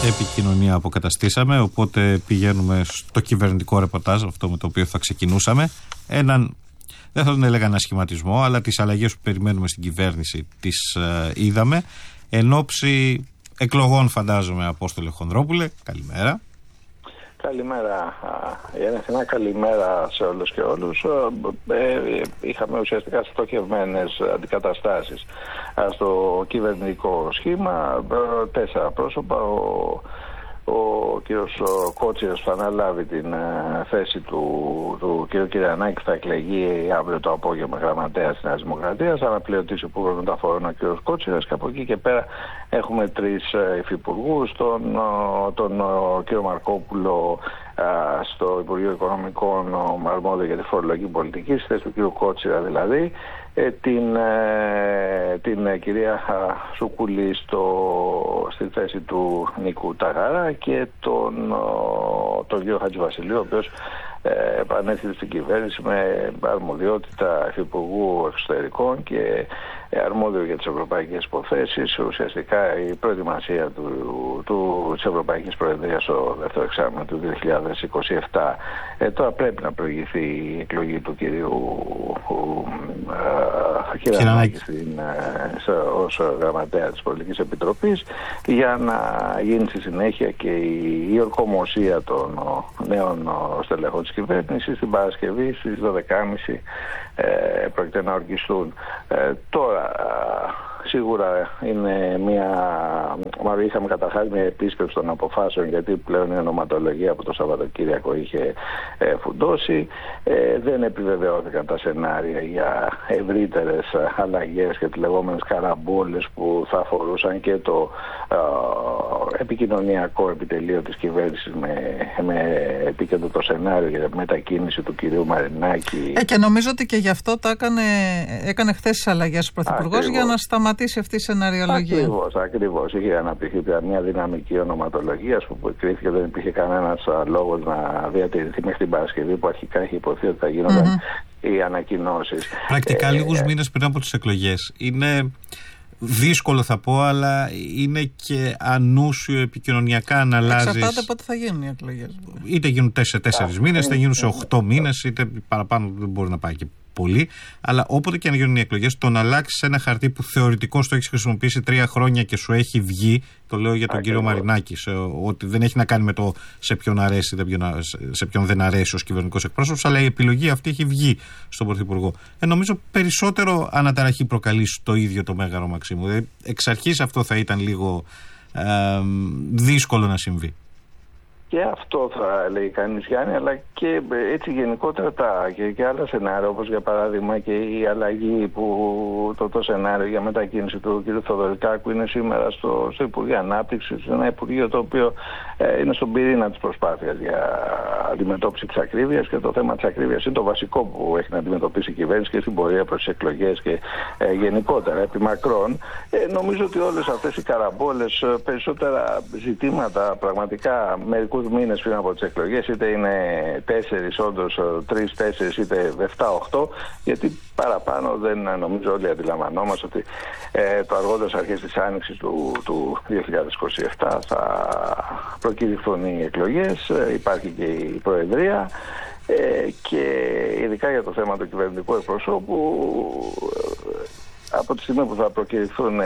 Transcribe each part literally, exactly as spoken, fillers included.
επικοινωνία αποκαταστήσαμε, οπότε πηγαίνουμε στο κυβερνητικό ρεπορτάζ, αυτό με το οποίο θα ξεκινούσαμε. Έναν, δεν θα τον έλεγα ένα σχηματισμό, αλλά τις αλλαγές που περιμένουμε στην κυβέρνηση τις ε, είδαμε. Εν ώψη εκλογών, φαντάζομαι, Απόστολε Χονδρόπουλε, καλημέρα. Καλημέρα, Γιάννη, καλημέρα σε όλους και όλους. Ε, είχαμε ουσιαστικά στοχευμένες αντικαταστάσεις στο κυβερνητικό σχήμα. Τέσσερα πρόσωπα. Ο, ο κύριος Κότσιρας θα αναλάβει την θέση του, του κ. Κυριανάκη, θα εκλεγεί αύριο το απόγευμα γραμματέας της Νέας Δημοκρατίας, αναπληρωτής Υπουργός Μεταφορών ο κ. Κότσιρας, και από εκεί και πέρα έχουμε τρεις υφυπουργούς, τον, τον κ. Μαρκόπουλο στο Υπουργείο Οικονομικών, αρμόδιο για τη φορολογική πολιτική, στη θέση του κ. Κότσιρα δηλαδή, την, την κυρία Σούκουλη στο, στη θέση του Νίκου Ταγάρα και τον, τον κ. Χατζηβασιλείου, ο οποίος επανέρχεται στην κυβέρνηση με αρμοδιότητα υφυπουργού εξωτερικών και αρμόδιο για τις ευρωπαϊκές υποθέσεις. Ουσιαστικά η προετοιμασία του, του, της Ευρωπαϊκής Προεδρίας στο δεύτερο εξάμηνο του δύο χιλιάδες είκοσι επτά. Ε, τώρα πρέπει να προηγηθεί η εκλογή του κυρίου Κυριανάκη ως γραμματέα της Πολιτικής Επιτροπής, για να γίνει στη συνέχεια και η, η ορκομοσία των νέων στελεχών της κυβέρνησης την Παρασκευή στις δώδεκα και μισή ε, πρόκειται να ορκιστούν. Ε, τώρα σίγουρα είναι μια... Μάλλον είχαμε καταρχάς μια επίσκεψη των αποφάσεων, γιατί πλέον η ονοματολογία από το Σαββατοκύριακο είχε ε, φουντώσει. Ε, δεν επιβεβαιώθηκαν τα σενάρια για ευρύτερες αλλαγές και τις λεγόμενες καραμπόλες που θα αφορούσαν και το ε, επικοινωνιακό επιτελείο της κυβέρνησης, με, με επίκεντρο το σενάριο για τη μετακίνηση του κυρίου Μαρινάκη. Ε, και νομίζω ότι και γι' αυτό τα έκανε, έκανε χθες τις αλλαγές ο Πρωθυπουργός, για να σταματήσει αυτή η σεναριολογία. Ακριβώς, ακριβώς. Είχε αναπτυχθεί μια δυναμική ονοματολογία που κρίθηκε, δεν υπήρχε κανένας λόγος να διατηρηθεί μέχρι την Παρασκευή, που αρχικά είχε υποθεί ότι θα γίνονταν mm-hmm. οι ανακοινώσεις. Πρακτικά ε, λίγους ε, μήνες πριν από τις εκλογές. Είναι δύσκολο, θα πω, αλλά είναι και ανούσιο επικοινωνιακά να αλλάζει. Εξαρτάται πότε θα γίνουν οι εκλογές. Είτε γίνουν σε τέσσερις μήνες, είτε γίνουν σε οχτώ μήνες, είτε παραπάνω, δεν μπορεί να πάει και πολύ. Αλλά όποτε και αν γίνουν οι εκλογές, το να αλλάξει ένα χαρτί που θεωρητικώς το έχει χρησιμοποιήσει τρία χρόνια και σου έχει βγει, το λέω για τον Ακριβώς. κύριο Μαρινάκη, σε, ότι δεν έχει να κάνει με το σε ποιον αρέσει, δεν ποιον, σε ποιον δεν αρέσει ως κυβερνητικός εκπρόσωπος, αλλά η επιλογή αυτή έχει βγει στον Πρωθυπουργό. Ε, νομίζω περισσότερο αναταραχή προκαλεί στο ίδιο το Μέγαρο Μαξίμου. Ε, εξ αρχής αυτό θα ήταν λίγο ε, δύσκολο να συμβεί. Και αυτό θα λέει κανείς, Γιάννη, αλλά και έτσι γενικότερα τα, και, και άλλα σενάρια, όπως για παράδειγμα και η αλλαγή που το, το σενάριο για μετακίνηση του κ. Θοδωρικάκου είναι σήμερα στο, στο Υπουργείο Ανάπτυξης, ένα Υπουργείο το οποίο ε, είναι στον πυρήνα της προσπάθειας για αντιμετώπιση της ακρίβειας, και το θέμα της ακρίβειας είναι το βασικό που έχει να αντιμετωπίσει η κυβέρνηση και στην πορεία προς τις εκλογές και ε, γενικότερα επί μακρόν. Ε, νομίζω ότι όλες αυτές οι καραμπόλες, περισσότερα ζητήματα πραγματικά μερικού μήνες πριν από τις εκλογές, είτε είναι τέσσερις, όντως τρεις, τέσσερις, είτε εφτά, οχτώ, γιατί παραπάνω δεν νομίζω όλοι αντιλαμβανόμαστε ότι ε, το αργότερο αρχές της άνοιξης του, του δύο χιλιάδες είκοσι επτά θα προκηρυχθούν οι εκλογές, ε, υπάρχει και η Προεδρία, ε, και ειδικά για το θέμα του κυβερνητικού εκπροσώπου, ε, από τη στιγμή που θα προκηρυχθούν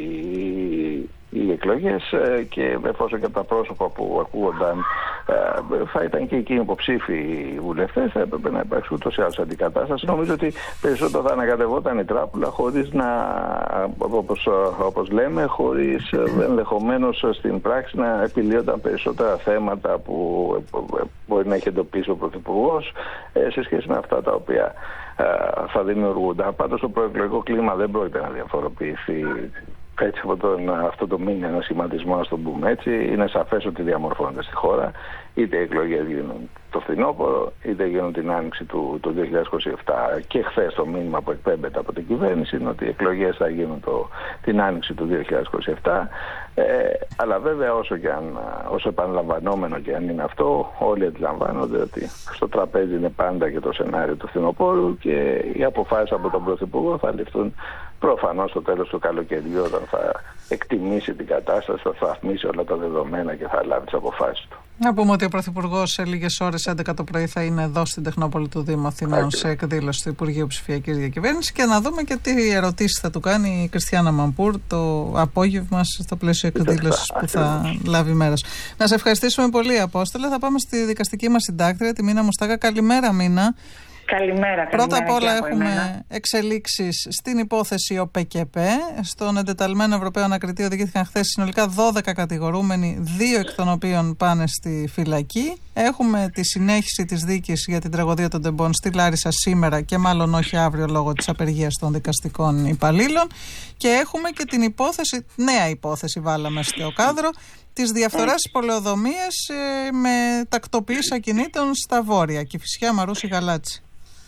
οι οι εκλογές, και εφόσον και από τα πρόσωπα που ακούγονταν θα ήταν και εκείνοι υποψήφοι οι βουλευτές, θα έπρεπε να υπάρξει ούτως ή άλλως αντικατάσταση. Νομίζω ότι περισσότερο θα ανακατευόταν η τράπουλα, χωρίς να, όπως, όπως λέμε, χωρίς ενδεχομένως στην πράξη να επιλύονταν περισσότερα θέματα που μπορεί να έχει εντοπίσει ο Πρωθυπουργός σε σχέση με αυτά τα οποία θα δημιουργούνταν. Πάντως το προεκλογικό κλίμα δεν πρόκειται να διαφοροποιηθεί έτσι από τον, αυτό το μήνυμα, ένα σχηματισμό, να το πούμε έτσι. Είναι σαφές ότι διαμορφώνεται στη χώρα, είτε οι εκλογές γίνουν το φθινόπωρο, είτε γίνουν την άνοιξη του, του δύο χιλιάδες είκοσι επτά. Και χθες το μήνυμα που εκπέμπεται από την κυβέρνηση είναι ότι οι εκλογές θα γίνουν το, την άνοιξη του δύο χιλιάδες είκοσι επτά. Ε, αλλά βέβαια όσο, και αν, όσο επαναλαμβανόμενο και αν είναι αυτό, όλοι αντιλαμβάνονται ότι στο τραπέζι είναι πάντα και το σενάριο του φθινοπόρου και οι αποφάσεις από τον Πρωθυπουργό θα ληφθούν προφανώς στο τέλος του καλοκαιριού, όταν θα εκτιμήσει την κατάσταση, θα σταθμίσει όλα τα δεδομένα και θα λάβει τις αποφάσεις του. Να πούμε ότι ο Πρωθυπουργός σε λίγες ώρες, έντεκα το πρωί, θα είναι εδώ στην Τεχνόπολη του Δήμου Αθηναίων σε εκδήλωση του Υπουργείου Ψηφιακής Διακυβέρνησης, και να δούμε και τι ερωτήσεις θα του κάνει η Κριστιάνα Μαμπούρ το απόγευμα στο πλαίσιο εκδήλωσης που θα λάβει μέρος. Να σε ευχαριστήσουμε πολύ, Απόστολε. Θα πάμε στη δικαστική μας συντάκτρια, τη Μίνα Μουστάκα. Καλημέρα, Μίνα. Καλημέρα, Πρώτα καλημέρα απ' όλα έχουμε εμένα. εξελίξεις στην υπόθεση ΟΠΕΚΕΠ. Στον εντεταλμένο Ευρωπαίο Ανακριτή οδηγήθηκαν χθες συνολικά δώδεκα κατηγορούμενοι, δύο εκ των οποίων πάνε στη φυλακή. Έχουμε τη συνέχιση της δίκης για την τραγωδία των τεμπών στη Λάρισα σήμερα και μάλλον όχι αύριο λόγω της απεργίας των δικαστικών υπαλλήλων. Και έχουμε και την υπόθεση, νέα υπόθεση βάλαμε στο κάδρο, της διαφθοράς στις πολεοδομίες ε, με τακτοποιήσεις ακινήτων στα βόρεια, Κηφισιά, Μαρούσι, Γαλάτσι.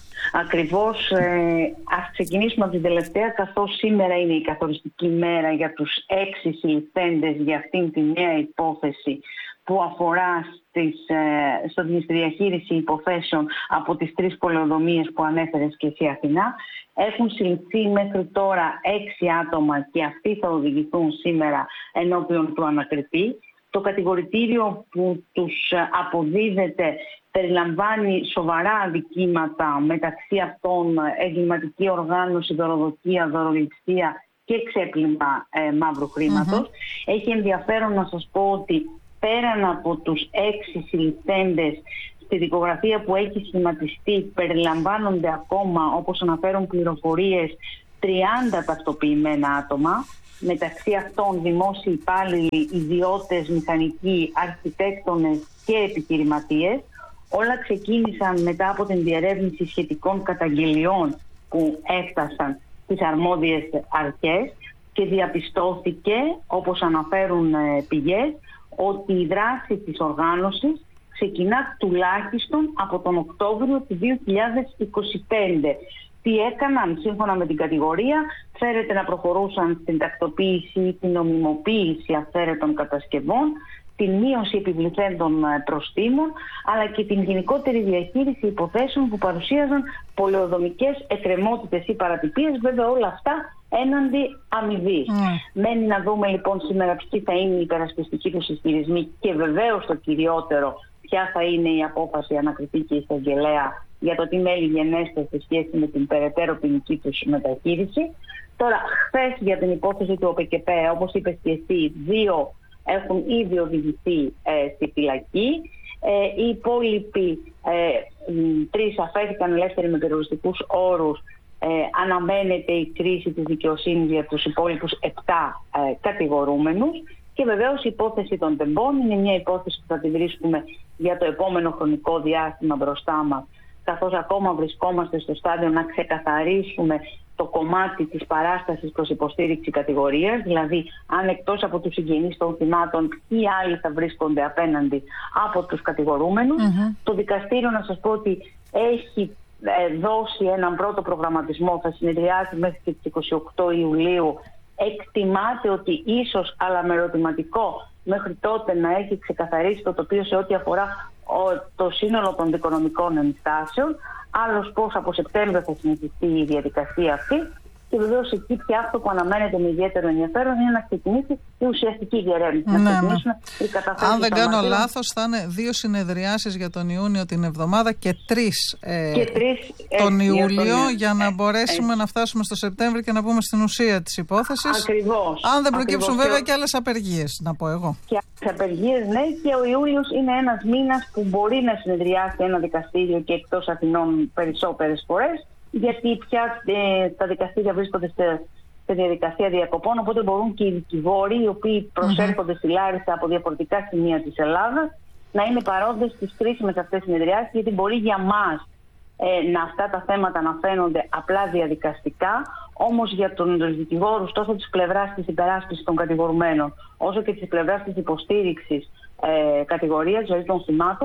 Ακριβώς, ε, ας ξεκινήσουμε από την τελευταία, καθώς σήμερα είναι η καθοριστική μέρα για τους έξι συλληφθέντες για αυτήν τη νέα υπόθεση που αφορά στις, ε, στο διαχείριση υποθέσεων από τις τρεις πολεοδομίες που ανέφερες και εσύ, Αθηνά. Έχουν συλληφθεί μέχρι τώρα έξι άτομα και αυτοί θα οδηγηθούν σήμερα ενώπιον του ανακριτή. Το κατηγορητήριο που τους αποδίδεται περιλαμβάνει σοβαρά αδικήματα, μεταξύ αυτών εγκληματική οργάνωση, δωροδοκία, δωροληψία και ξέπλυμα ε, μαύρου χρήματος. Mm-hmm. Έχει ενδιαφέρον να σας πω ότι πέραν από τους έξι συλληφθέντες, στη δικογραφία που έχει σχηματιστεί περιλαμβάνονται ακόμα, όπως αναφέρουν πληροφορίες, τριάντα ταυτοποιημένα άτομα, μεταξύ αυτών δημόσιοι υπάλληλοι, ιδιώτες, μηχανικοί, αρχιτέκτονες και επιχειρηματίες. Όλα ξεκίνησαν μετά από την διερεύνηση σχετικών καταγγελιών που έφτασαν στις αρμόδιες αρχές και διαπιστώθηκε, όπως αναφέρουν πηγές, ότι η δράση της οργάνωσης ξεκινά τουλάχιστον από τον Οκτώβριο του δύο χιλιάδες είκοσι πέντε. Τι έκαναν σύμφωνα με την κατηγορία? Φέρεται να προχωρούσαν στην τακτοποίηση, την νομιμοποίηση αυθαίρετων κατασκευών, την μείωση επιβληθέντων προστίμων, αλλά και την γενικότερη διαχείριση υποθέσεων που παρουσίαζαν πολεοδομικές εκκρεμότητες ή παρατυπίες, βέβαια όλα αυτά έναντι αμοιβής. Mm. Μένει να δούμε λοιπόν σήμερα ποιοι θα είναι οι υπερασπιστικοί τους ισχυρισμοί και βεβαίως το κυριότερο, ποια θα είναι η απόφαση ανακριτή και εισαγγελέα για το τι μέλη γενέστε σε σχέση με την περαιτέρω ποινική τους μεταχείριση. Τώρα, χθες για την υπόθεση του ΟΠΕΚΕΠ, όπως είπες και εσύ, δύο έχουν ήδη οδηγηθεί ε, στη φυλακή. Ε, οι υπόλοιποι ε, τρεις αφέθηκαν ελεύθεροι με περιοριστικούς όρους. Ε, αναμένεται η κρίση της δικαιοσύνης για τους υπόλοιπους επτά ε, κατηγορούμενους. Και βεβαίως η υπόθεση των τεμπών είναι μια υπόθεση που θα τη βρίσκουμε για το επόμενο χρονικό διάστημα μπροστά μας, καθώς ακόμα βρισκόμαστε στο στάδιο να ξεκαθαρίσουμε το κομμάτι της παράστασης προς υποστήριξη κατηγορίας, δηλαδή αν εκτός από τους συγγενείς των θυμάτων ή άλλοι θα βρίσκονται απέναντι από τους κατηγορούμενους. Mm-hmm. Το δικαστήριο, να σας πω ότι έχει ε, δώσει έναν πρώτο προγραμματισμό, θα συνεδριάσει μέχρι και τις είκοσι οκτώ Ιουλίου. Εκτιμάται ότι ίσως, αλλά με ερωτηματικό, μέχρι τότε να έχει ξεκαθαρίσει το τοπίο σε ό,τι αφορά το σύνολο των δικονομικών ενστάσεων. Άλλος πώς από Σεπτέμβριο θα συνεχιστεί η διαδικασία αυτή. Και βεβαίως εκεί πια αυτό που αναμένεται με ιδιαίτερο ενδιαφέρον είναι να ξεκινήσει η ουσιαστική διερεύνηση. Ναι, να ξεκινήσουν οι καταθέσεις. Αν δεν κάνω λάθος, θα είναι δύο συνεδριάσεις για τον Ιούνιο την εβδομάδα και τρεις, ε, και τρεις τον ε, Ιούλιο, τον... για να ε, μπορέσουμε ε, να φτάσουμε στο Σεπτέμβριο και να πούμε στην ουσία της υπόθεσης. Ακριβώς. Αν δεν προκύψουν ακριβώς. βέβαια και άλλες απεργίες, να πω εγώ. Και άλλες απεργίες, ναι, και ο Ιούλιος είναι ένας μήνας που μπορεί να συνεδριάσει ένα δικαστήριο και εκτός Αθηνών περισσότερες φορές, γιατί πια ε, τα δικαστήρια βρίσκονται σε, σε διαδικασία διακοπών, οπότε μπορούν και οι δικηγόροι, οι οποίοι προσέρχονται mm-hmm. στη Λάρισα από διαφορετικά σημεία της Ελλάδας, να είναι παρόντες στις κρίσιμες αυτές συνεδριάσεις, γιατί μπορεί για μας ε, να αυτά τα θέματα να φαίνονται απλά διαδικαστικά, όμως για τους δικηγόρους τόσο της πλευράς της υπεράσπισης των κατηγορουμένων, όσο και της πλευράς της υποστήριξης ε, κατηγορίας, δηλαδή των θυμάτων,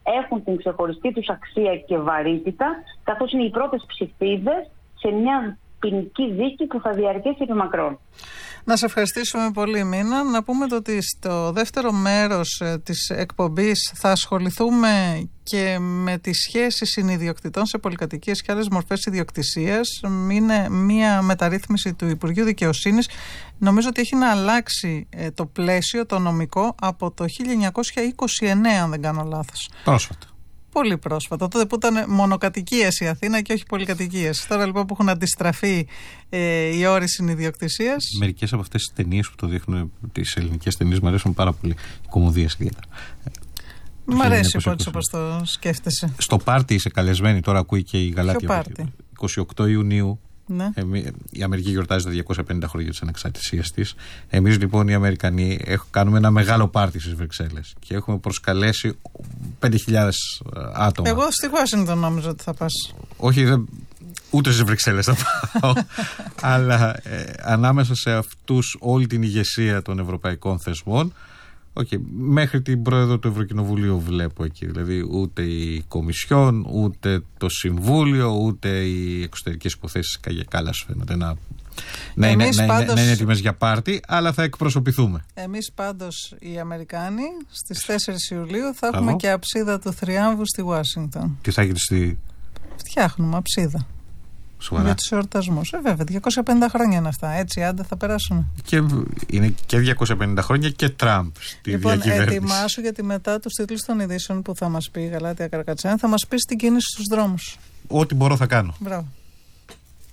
έχουν την ξεχωριστή τους αξία και βαρύτητα, καθώς είναι οι πρώτες ψηφίδες σε μια ποινική δίκη που θα διαρκέσει επί μακρόν. Να σε ευχαριστήσουμε πολύ, Μίνα. Να πούμε το ότι στο δεύτερο μέρος της εκπομπής θα ασχοληθούμε και με τις σχέσεις συνιδιοκτητών σε πολυκατοικίες και άλλες μορφές ιδιοκτησίας. Είναι μια μεταρρύθμιση του Υπουργείου Δικαιοσύνης. Νομίζω ότι έχει να αλλάξει το πλαίσιο, το νομικό, από το χίλια εννιακόσια είκοσι εννέα, αν δεν κάνω λάθος. Πρόσφατα. Πολύ πρόσφατα. Τότε που ήταν μονοκατοικίες η Αθήνα και όχι πολυκατοικίες. Τώρα λοιπόν που έχουν αντιστραφεί ε, οι όροι συνιδιοκτησίας. Μερικές από αυτές τις ταινίες που το δείχνουν, τις ελληνικές ταινίες, μου αρέσουν πάρα πολύ. Οι κομμωδίες ιδιαίτερα. Μ' αρέσει όπως το σκέφτεσαι. Στο πάρτι είσαι καλεσμένη, τώρα ακούει και η Γαλάτια. είκοσι οκτώ Ιουνίου. Ναι. Η Αμερική γιορτάζει τα διακόσια πενήντα χρόνια της ανεξαρτησίας της. Εμείς λοιπόν οι Αμερικανοί κάνουμε ένα μεγάλο πάρτι στις Βρυξέλλες και έχουμε προσκαλέσει πέντε χιλιάδες άτομα. Εγώ στη Ουάσιγκτον νόμιζα ότι θα πας. Όχι, δεν, ούτε στις Βρυξέλλες θα πάω. Αλλά ε, ανάμεσα σε αυτούς όλη την ηγεσία των ευρωπαϊκών θεσμών. Okay. Μέχρι την πρόεδρο του Ευρωκοινοβουλίου βλέπω εκεί. Δηλαδή ούτε η Κομισιόν, ούτε το Συμβούλιο, ούτε οι εξωτερικές υποθέσεις Καγια Κάλλας φαίνεται να, να, είναι, να, πάντως, να είναι έτοιμες για πάρτι, αλλά θα εκπροσωπηθούμε. Εμείς πάντως οι Αμερικάνοι στις τέσσερις Ιουλίου θα έχουμε και αψίδα του θριάμβου στη Ουάσιγκτον. Τι θα έχετε στη... Φτιάχνουμε αψίδα. Σοβαρά. Για τους εορτασμούς. Ε, βέβαια, διακόσια πενήντα χρόνια είναι αυτά. Έτσι, άντε θα περάσουμε. Και είναι και διακόσια πενήντα χρόνια και Τραμπ στη λοιπόν, διακυβέρνηση. Ετοιμάσου, γιατί μετά τους τίτλους των ειδήσεων που θα μας πει η Γαλάτια Καρακατσάνη θα μας πει στην κίνηση στους δρόμους. Ό,τι μπορώ θα κάνω. Μπράβο.